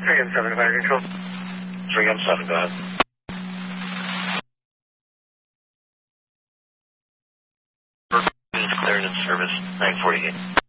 3M7, fire control. 3M7, go ahead. Cleared in service, 948.